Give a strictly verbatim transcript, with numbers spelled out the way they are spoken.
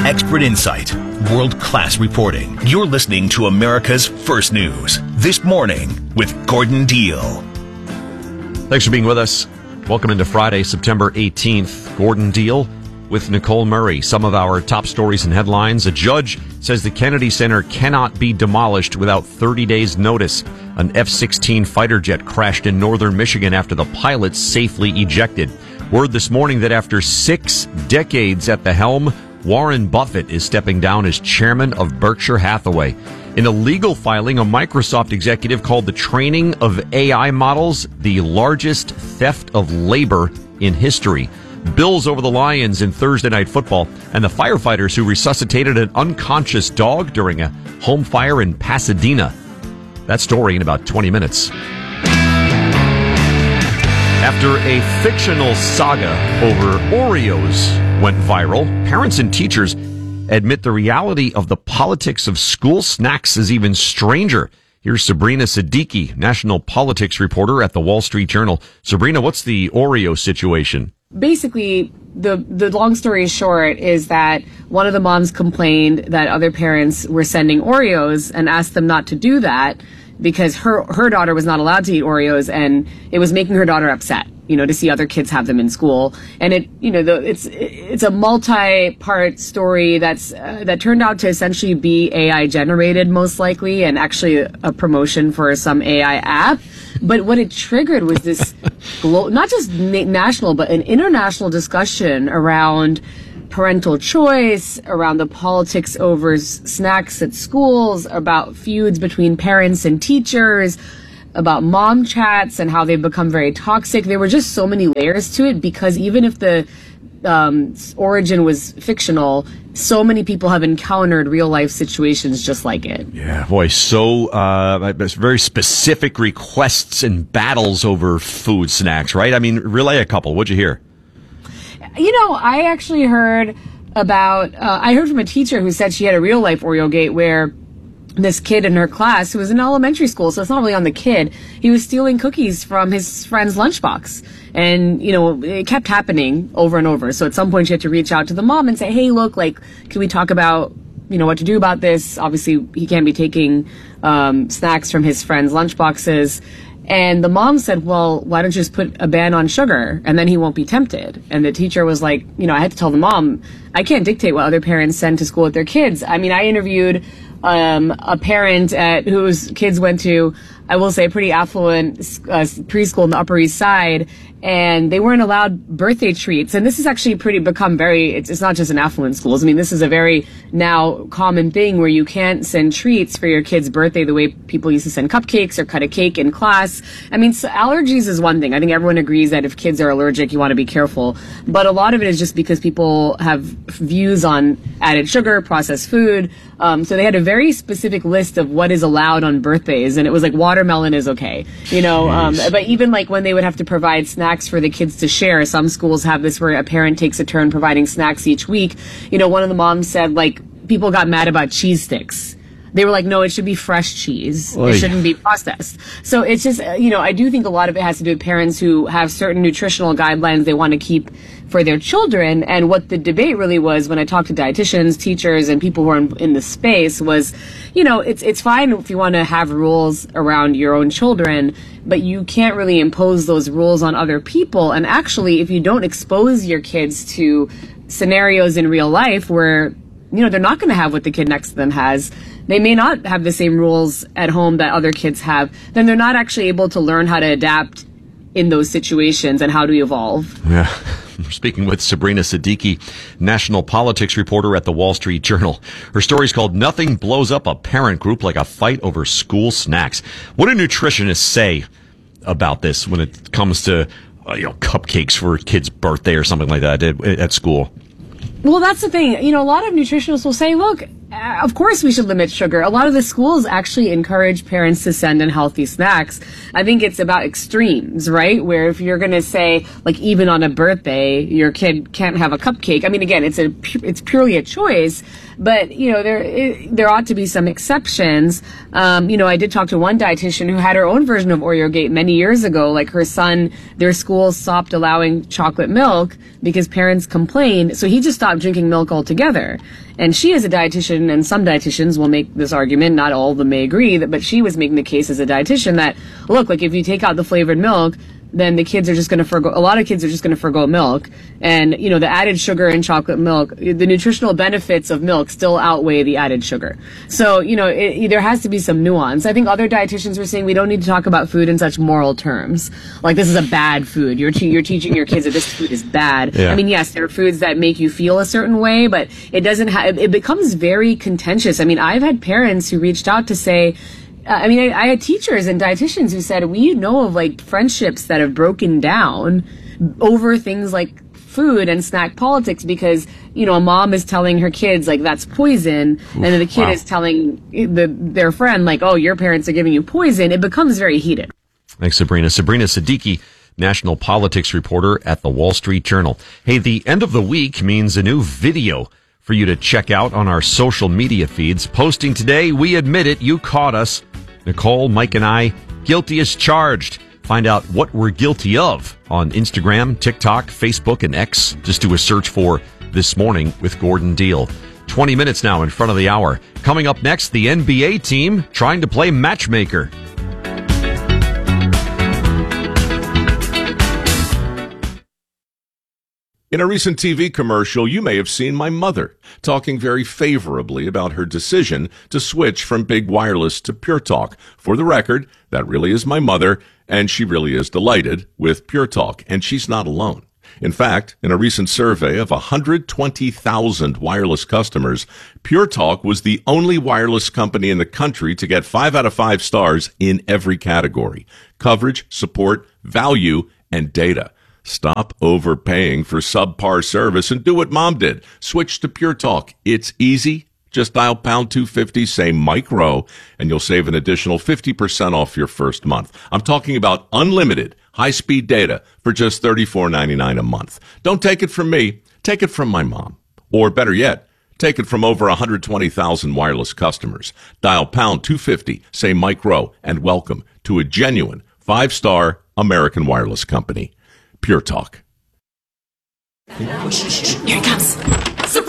Expert insight, world-class reporting. You're listening to America's First News. This Morning with Gordon Deal. Thanks for being with us. Welcome into Friday, September eighteenth. Gordon Deal with Nicole Murray. Some of our top stories and headlines. A judge says the Kennedy Center cannot be demolished without thirty days notice. An F sixteen fighter jet crashed in northern Michigan after the pilot safely ejected. Word this morning that after six decades at the helm, Warren Buffett is stepping down as chairman of Berkshire Hathaway. In a legal filing, a Microsoft executive called the training of A I models the largest theft of labor in history. Bills over the Lions in Thursday Night Football, and the firefighters who resuscitated an unconscious dog during a home fire in Pasadena. That story in about twenty minutes. After a fictional saga over Oreos went viral, parents and teachers admit the reality of the politics of school snacks is even stranger. Here's Sabrina Siddiqui, national politics reporter at the Wall Street Journal. Sabrina, what's the Oreo situation? Basically, the the long story short is that one of the moms complained that other parents were sending Oreos and asked them not to do that because her her daughter was not allowed to eat Oreos, and it was making her daughter upset, you know, to see other kids have them in school. And it, you know, the, it's it's a multi-part story that's uh, that turned out to essentially be A I generated, most likely, and actually a, a promotion for some A I app. But what it triggered was this glo- not just na- national, but an international discussion around parental choice, around the politics over s- snacks at schools, about feuds between parents and teachers, about mom chats and how they've become very toxic. There were just so many layers to it because even if the um, origin was fictional, so many people have encountered real life situations just like it. Yeah, boy, so uh, very specific requests and battles over food snacks, right? I mean, relay a couple. What'd you hear? You know, I actually heard about, uh, I heard from a teacher who said she had a real life Oreo gate where this kid in her class, who was in elementary school, so it's not really on the kid, he was stealing cookies from his friend's lunchbox. And, you know, it kept happening over and over. So at some point she had to reach out to the mom and say, hey, look, like, can we talk about, you know, what to do about this? Obviously, he can't be taking um, snacks from his friend's lunchboxes. And the mom said, well, why don't you just put a ban on sugar and then he won't be tempted? And the teacher was like, you know, I had to tell the mom, I can't dictate what other parents send to school with their kids. I mean, I interviewed um, a parent at whose kids went to, I will say, a pretty affluent uh, preschool in the Upper East Side, and they weren't allowed birthday treats. And this has actually pretty become very, it's, it's not just in affluent schools. I mean, this is a very now common thing where you can't send treats for your kid's birthday the way people used to send cupcakes or cut a cake in class. I mean, so allergies is one thing. I think everyone agrees that if kids are allergic, you want to be careful. But a lot of it is just because people have views on added sugar, processed food. Um, so they had a very specific list of what is allowed on birthdays, and it was like watermelon is okay, you know. Um, but even like when they would have to provide snacks for the kids to share, some schools have this where a parent takes a turn providing snacks each week. You know, one of the moms said like people got mad about cheese sticks. They were like, no, it should be fresh cheese. Oy. It shouldn't be processed. So it's just, you know, I do think a lot of it has to do with parents who have certain nutritional guidelines they want to keep for their children. And what the debate really was when I talked to dietitians, teachers, and people who are in, in the space was, you know, it's it's fine if you want to have rules around your own children, but you can't really impose those rules on other people. And actually, if you don't expose your kids to scenarios in real life where, you know, they're not going to have what the kid next to them has, they may not have the same rules at home that other kids have, then they're not actually able to learn how to adapt in those situations and how to evolve. Yeah. We're speaking with Sabrina Siddiqui, national politics reporter at the Wall Street Journal. Her story is called Nothing Blows Up a Parent Group Like a Fight Over School Snacks. What do nutritionists say about this when it comes to, uh, you know, cupcakes for a kid's birthday or something like that at, at school? Well, that's the thing. You know, a lot of nutritionists will say, look, uh, of course we should limit sugar. A lot of the schools actually encourage parents to send in healthy snacks. I think it's about extremes, right? Where if you're going to say, like, even on a birthday, your kid can't have a cupcake. I mean, again, it's a it's purely a choice, but, you know, there it, there ought to be some exceptions. Um, you know, I did talk to one dietitian who had her own version of OreoGate many years ago. Like, her son, their school stopped allowing chocolate milk because parents complained, so he just stopped drinking milk altogether. And she is a dietitian, and some dietitians will make this argument, not all of them may agree, that, but she was making the case as a dietitian that, look, like, if you take out the flavored milk, then the kids are just going to forgo, a lot of kids are just going to forgo milk. And, you know, the added sugar in chocolate milk, the nutritional benefits of milk still outweigh the added sugar. So, you know, it, there has to be some nuance. I think other dietitians were saying we don't need to talk about food in such moral terms. Like, this is a bad food. You're, te- you're teaching your kids that this food is bad. Yeah. I mean, yes, there are foods that make you feel a certain way, but it doesn't have, it becomes very contentious. I mean, I've had parents who reached out to say, I mean, I, I had teachers and dietitians who said, we know of, like, friendships that have broken down over things like food and snack politics because, you know, a mom is telling her kids, like, that's poison. Oof, and then the kid wow. is telling the, their friend, like, oh, your parents are giving you poison. It becomes very heated. Thanks, Sabrina. Sabrina Siddiqui, national politics reporter at the Wall Street Journal. Hey, the end of the week means a new video for you to check out on our social media feeds. Posting today, we admit it, you caught us. Nicole, Mike, and I, guilty as charged. Find out what we're guilty of on Instagram, TikTok, Facebook, and X. Just do a search for This Morning with Gordon Deal. twenty minutes now in front of the hour. Coming up next, the N B A team trying to play matchmaker. In a recent T V commercial, you may have seen my mother talking very favorably about her decision to switch from big wireless to Pure Talk. For the record, that really is my mother, and she really is delighted with Pure Talk, and she's not alone. In fact, in a recent survey of one hundred twenty thousand wireless customers, Pure Talk was the only wireless company in the country to get five out of five stars in every category: coverage, support, value, and data. Stop overpaying for subpar service and do what Mom did. Switch to Pure Talk. It's easy. Just dial pound two fifty, say Mike Rowe, and you'll save an additional fifty percent off your first month. I'm talking about unlimited high-speed data for just thirty-four ninety-nine a month. Don't take it from me. Take it from my mom. Or better yet, take it from over one hundred twenty thousand wireless customers. Dial pound two fifty, say Mike Rowe, and welcome to a genuine five-star American wireless company. Pure Talk. Here it comes.